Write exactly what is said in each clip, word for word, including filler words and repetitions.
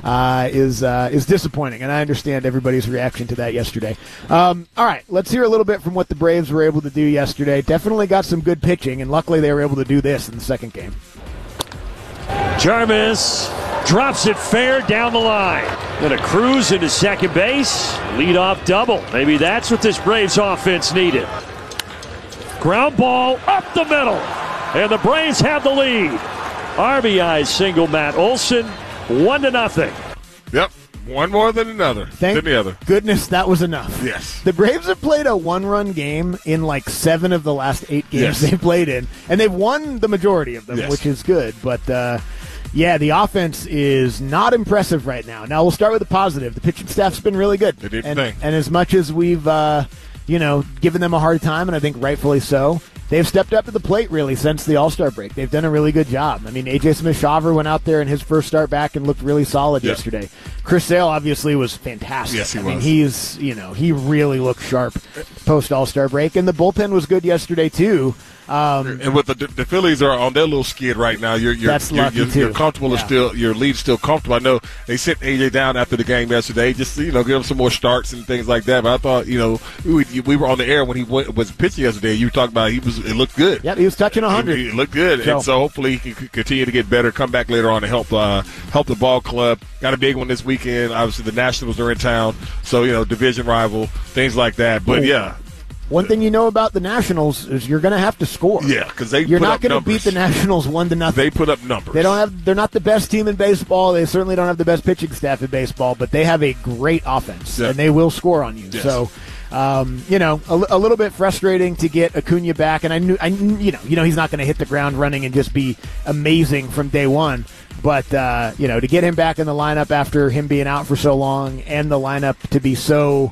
uh, is uh, is disappointing, and I understand everybody's reaction to that yesterday. Um, all right, let's hear a little bit from what the Braves were able to do yesterday. Definitely got some good pitching, and luckily they were able to do this in the second game. Jarvis drops it fair down the line. Then a cruise into second base. Leadoff double. Maybe that's what this Braves offense needed. Ground ball up the middle. And the Braves have the lead. R B I single Matt Olson. One to nothing. Yep. One more than another. Thank than the other. goodness that was enough. Yes. The Braves have played a one-run game in like seven of the last eight games Yes. they've played in, and they've won the majority of them, Yes. which is good. But, uh, yeah, the offense is not impressive right now. Now, we'll start with the positive. The pitching staff's been really good. They did and, thing. and as much as we've, uh, you know, given them a hard time, and I think rightfully so, they've stepped up to the plate, really, since the All-Star break. They've done a really good job. I mean, A J Smith-Shawver went out there in his first start back and looked really solid yeah. yesterday. Chris Sale obviously was fantastic. Yes, he I was. mean, he's, you know, he really looked sharp post-All-Star break. And the bullpen was good yesterday, too. Um, and with the the Phillies are on their little skid right now. You're you're That's you're, lucky, you're, too. you're comfortable. Yeah. And still, your lead's still comfortable. I know they sent A J down after the game yesterday, just to, you know, give him some more starts and things like that. But I thought, you know, we, we were on the air when he went, was pitching yesterday. You talked about he was it looked good. yeah, he was touching one hundred. It, it looked good, So- and so hopefully he can continue to get better. Come back later on and help uh, help the ball club. Got a big one this weekend. Obviously, the Nationals are in town, so you know, division rival, things like that. But Ooh. yeah. One thing you know about the Nationals is you're going to have to score. Yeah, because they You're put not up going to numbers. beat the Nationals one to nothing. They put up numbers. They don't have. They're not the best team in baseball. They certainly don't have the best pitching staff in baseball, but they have a great offense, Yeah. and they will score on you. Yes. So, um, you know, a, a little bit frustrating to get Acuna back, and I knew, I knew, you know, you know, he's not going to hit the ground running and just be amazing from day one. But uh, you know, to get him back in the lineup after him being out for so long, and the lineup to be so.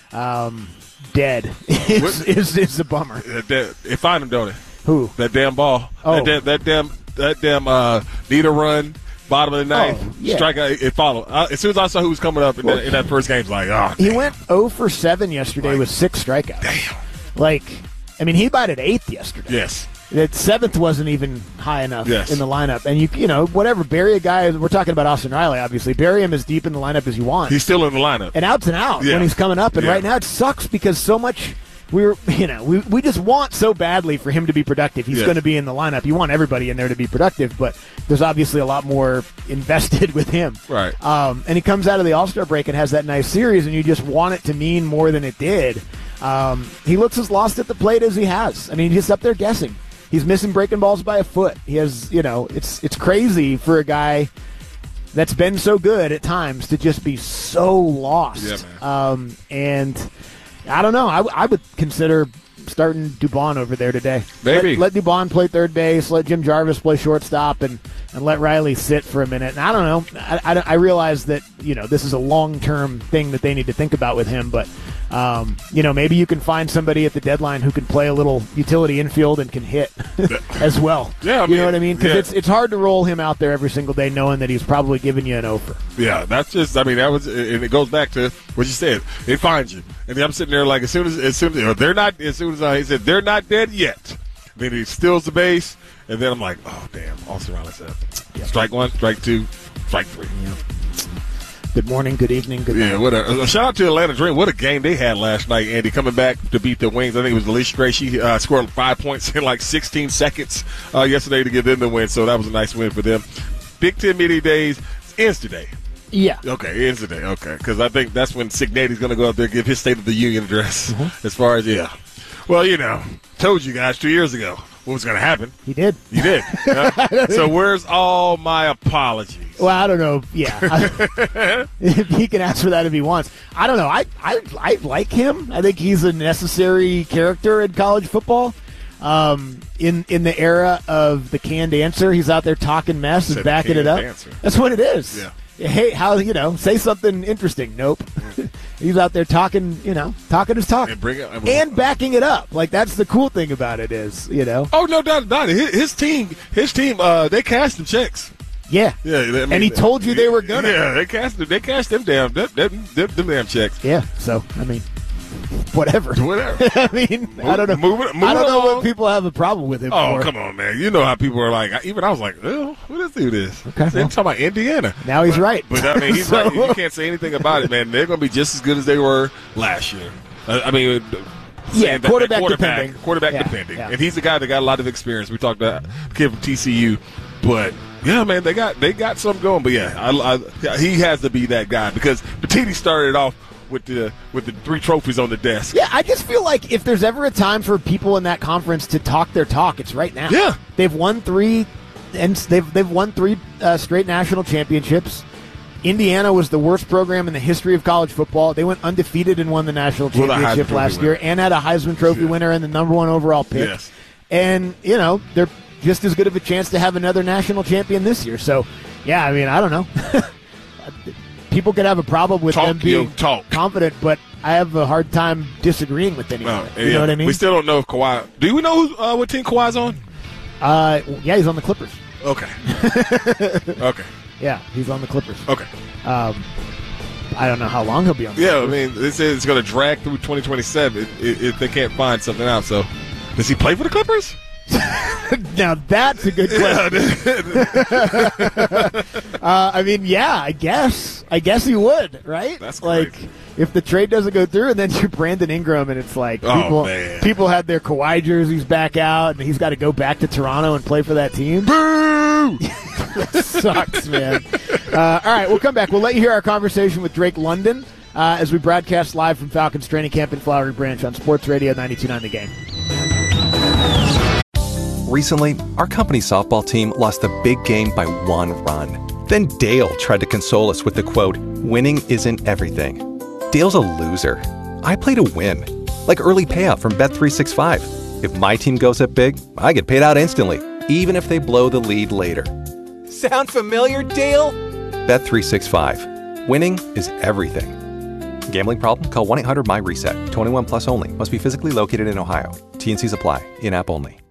Um, Dead is, is is a bummer. That, that, they find him, don't they? Who? That damn ball. Oh. That, damn- that damn that damn uh, need a run. Bottom of the ninth, Oh, yeah. strike out. It followed. Uh, as soon as I saw who was coming up in, that, in that first game, it's like, oh, He damn. went zero for seven yesterday Right. with six strikeouts. Damn. Like, I mean, he batted eighth yesterday. Yes. That seventh wasn't even high enough Yes. in the lineup. And, you you know, whatever, bury a guy, we're talking about Austin Riley, obviously. Bury him as deep in the lineup as you want. He's still in the lineup. and outs and out Yeah. when he's coming up. And Yeah. right now it sucks because so much we're, you know, we, we just want so badly for him to be productive. He's Yes. going to be in the lineup. You want everybody in there to be productive, but there's obviously a lot more invested with him. Right. Um, and he comes out of the All-Star break and has that nice series, and you just want it to mean more than it did. Um, he looks as lost at the plate as he has. I mean, he's up there guessing. He's missing breaking balls by a foot. He has, you know, it's it's crazy for a guy that's been so good at times to just be so lost. Yeah, man. Um, and I don't know. I, w- I would consider starting Dubon over there today. Maybe. Let, let Dubon play third base. Let Jim Jarvis play shortstop, and, and let Riley sit for a minute. And I don't know. I, I, I realize that, you know, this is a long-term thing that they need to think about with him, but um, you know, maybe you can find somebody at the deadline who can play a little utility infield and can hit as well. Yeah, I you mean, know what I mean? Because yeah. it's it's hard to roll him out there every single day, knowing that he's probably giving you an offer. Yeah, that's just. I mean, that was, and it goes back to what you said. It finds you, and I'm sitting there like, as soon as, as soon as you know, they're not, as soon as I he said they're not dead yet. Then he steals the base, and then I'm like, oh damn, Austin Riley said, Yep. strike one, strike two, strike three. Yeah. Good morning, good evening, good night. Yeah, what a uh, shout out to Atlanta Dream. What a game they had last night, Andy, coming back to beat the Wings. I think it was Alicia Gray. She uh, scored five points in like sixteen seconds uh, yesterday to give them the win, so that was a nice win for them. Big Ten Media Days ends today. Yeah. Okay, it ends today. Okay, because I think that's when Signetti's going to go up there and give his State of the Union address. Mm-hmm. As far as, yeah. Well, you know, told you guys two years ago what was going to happen. He did. You did. Uh, so where's all my apologies? Well, I don't know. Yeah, I, he can ask for that if he wants. I don't know. I, I I like him. I think he's a necessary character in college football. Um, in in the era of the canned answer, he's out there talking mess and Said backing it canned up. answer. That's what it is. Yeah. Hey, how you know? Say something interesting. Nope. He's out there talking. You know, talking his talk And bring it- and backing it up. Like that's the cool thing about it is, you know. Oh, no doubt about it. His, his team, his team, uh, they cashed them checks. Yeah. Yeah, I mean, And he told you they were gonna. Yeah, they cashed them. They cashed them damn, them, them, them, them damn checks. Yeah. So I mean, whatever. Whatever. I mean, Move, I don't know. Move it, move I don't it know along. what people have a problem with him Oh, for. come on, man. You know how people are like, even I was like, oh, who does do this? Okay, They're well. talking about Indiana. Now he's but, right. But, I mean, he's So- right. You can't say anything about it, man. They're going to be just as good as they were last year. Uh, I mean, Yeah, saying that- quarterback quarterback depending. Quarterback Yeah, depending. yeah. And he's the guy that got a lot of experience. We talked about the kid from T C U. But, yeah, man, they got they got something going. But, yeah, I, I, he has to be that guy because Petiti started off with the with the three trophies on the desk. Yeah, I just feel like if there's ever a time for people in that conference to talk their talk, it's right now. Yeah. They've won three, and they've they've won three uh, straight national championships. Indiana was the worst program in the history of college football. They went undefeated and won the national With a Heisman championship Trophy last winner. year, and had a Heisman Trophy Yeah. winner and the number one overall pick. Yes. And you know they're just as good of a chance to have another national champion this year. So, yeah, I mean, I don't know. People could have a problem with Talk, them being yo, talk. confident, but I have a hard time disagreeing with anyone. Uh, you yeah. know what I mean? We still don't know if Kawhi. Do we know who, uh, what team Kawhi's on? Uh, yeah, he's on the Clippers. Okay. okay. Yeah, he's on the Clippers. Okay. Um, I don't know how long he'll be on the Yeah, I Clippers. mean, they say it's going to drag through twenty twenty-seven if, if, if they can't find something out. So, does he play for the Clippers? Now, that's a good question. uh, I mean, yeah, I guess. I guess he would, right? That's like, crazy. if the trade doesn't go through, and then you're Brandon Ingram, and it's like Oh, people, man. people had their Kawhi jerseys back out, and he's got to go back to Toronto and play for that team. Boo! Sucks, man. Uh, all right, we'll come back. We'll let you hear our conversation with Drake London uh, as we broadcast live from Falcons training camp in Flowery Branch on Sports Radio ninety-two point nine The Game. Recently, our company's softball team lost a big game by one run. Then Dale tried to console us with the quote, "Winning isn't everything." Dale's a loser. I play to win. Like early payout from Bet three sixty-five. If my team goes up big, I get paid out instantly, even if they blow the lead later. Sound familiar, Dale? Bet three sixty-five. Winning is everything. Gambling problem? Call one eight hundred M Y RESET. twenty-one plus only. Must be physically located in Ohio. T and C's apply. In-app only.